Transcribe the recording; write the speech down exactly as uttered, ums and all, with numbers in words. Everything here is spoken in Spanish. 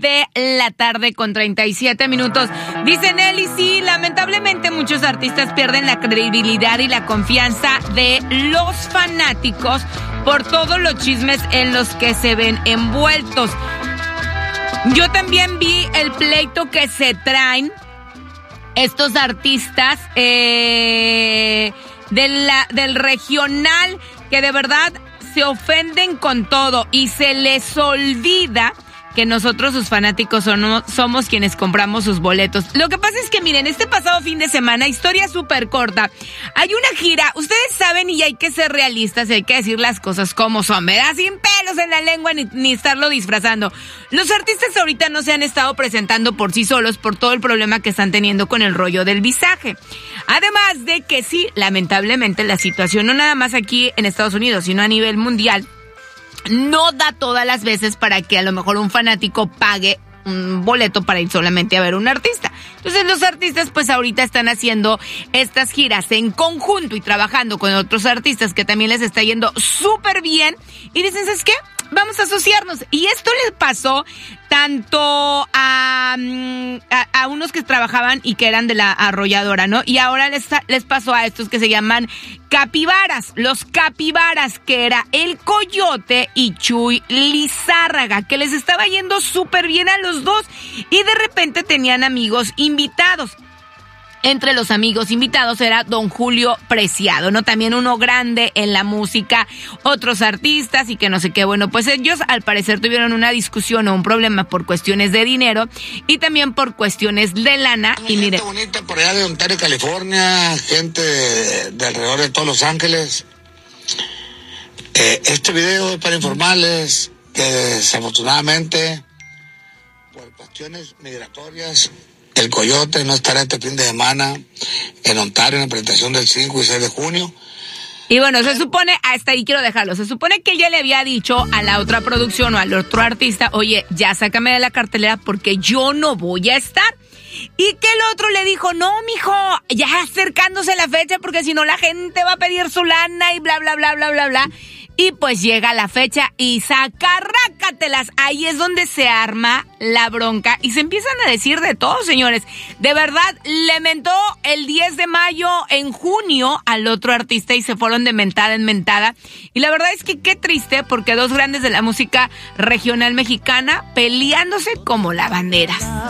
de la tarde con treinta y siete minutos. Dice Nelly, sí, lamentablemente muchos artistas pierden la credibilidad y la confianza de los fanáticos por todos los chismes en los que se ven envueltos. Yo también vi el pleito que se traen estos artistas eh, de la, del regional, que de verdad se ofenden con todo y se les olvida que nosotros, sus fanáticos, somos, somos quienes compramos sus boletos. Lo que pasa es que, miren, este pasado fin de semana, historia súper corta, hay una gira, ustedes saben, y hay que ser realistas, y hay que decir las cosas como son, ¿verdad? Sin pelos en la lengua, ni, ni estarlo disfrazando. Los artistas ahorita no se han estado presentando por sí solos por todo el problema que están teniendo con el rollo del visaje. Además de que sí, lamentablemente, la situación, no nada más aquí en Estados Unidos, sino a nivel mundial, no da todas las veces para que a lo mejor un fanático pague un boleto para ir solamente a ver a un artista. Entonces los artistas pues ahorita están haciendo estas giras en conjunto y trabajando con otros artistas que también les está yendo súper bien y dicen, ¿sabes qué? Vamos a asociarnos. Y esto les pasó tanto a, a, a unos que trabajaban y que eran de la arrolladora, ¿no? Y ahora les, les pasó a estos que se llaman capibaras. Los capibaras, que era el Coyote y Chuy Lizárraga, que les estaba yendo súper bien a los dos. Y de repente tenían amigos invitados. Entre los amigos invitados era don Julio Preciado, ¿no? También uno grande en la música, otros artistas y que no sé qué. Bueno, pues ellos al parecer tuvieron una discusión o un problema por cuestiones de dinero y también por cuestiones de lana. Y gente miren, bonita por allá de Ontario, California, gente de, de alrededor de todos Los Ángeles. Eh, este video es para informarles que desafortunadamente, por cuestiones migratorias, el Coyote no estará este fin de semana en Ontario en la presentación del cinco y seis de junio. Y bueno, se supone, hasta ahí quiero dejarlo, se supone que ella le había dicho a la otra producción o al otro artista, oye, ya sácame de la cartelera porque yo no voy a estar. Y que el otro le dijo, no, mijo, ya acercándose la fecha porque si no la gente va a pedir su lana y bla, bla, bla, bla, bla, bla. Y pues llega la fecha y sacarrácatelas. Ahí es donde se arma la bronca y se empiezan a decir de todo, señores. De verdad, le mentó el diez de mayo en junio al otro artista y se fueron de mentada en mentada. Y la verdad es que qué triste porque dos grandes de la música regional mexicana peleándose como lavanderas.